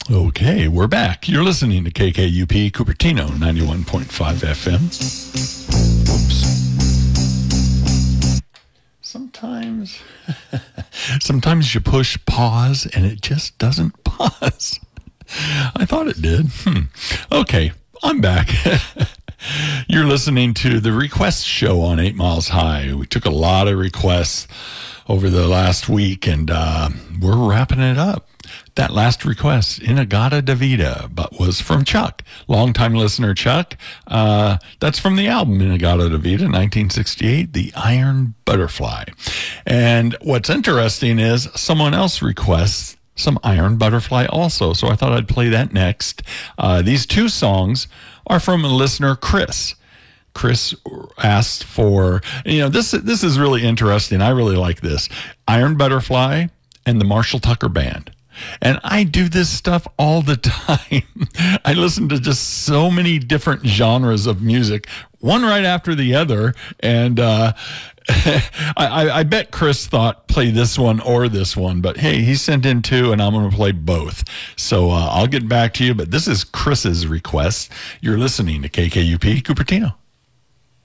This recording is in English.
Okay, we're back. You're listening to KKUP Cupertino 91.5 FM. Oops. Sometimes you push pause and it just doesn't pause. I thought it did. Okay, I'm back. You're listening to the Request Show on 8 Miles High. We took a lot of requests over the last week, and we're wrapping it up. That last request, In-A-Gadda-Da-Vida, but was from Chuck, longtime listener Chuck. That's from the album In-A-Gadda-Da-Vida, 1968, The Iron Butterfly. And what's interesting is someone else requests some Iron Butterfly also, so I thought I'd play that next. These two songs are from a listener, Chris. Chris asked for, this is really interesting. I really like this. Iron Butterfly and the Marshall Tucker Band. And I do this stuff all the time. I listen to just so many different genres of music, one right after the other. And I bet Chris thought play this one or this one. But hey, he sent in two, and I'm going to play both. So I'll get back to you. But this is Chris's request. You're listening to KKUP Cupertino.